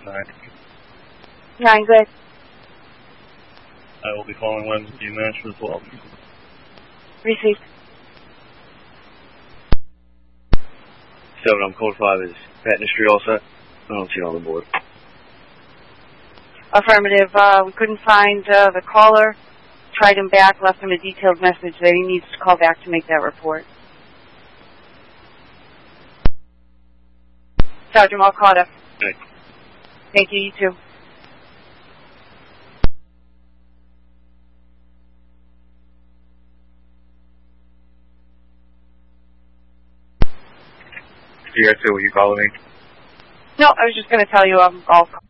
9. 9, good. I will be calling Wednesday Mansion as well. Received. 7 on code 5 is Patton Street all set? I don't see it on the board. Affirmative. We couldn't find the caller. Tried him back, left him a detailed message that he needs to call back to make that report. Sergeant Walcott. Thanks. Thank you, you too. You guys say what you calling me? No, I was just going to tell you I'll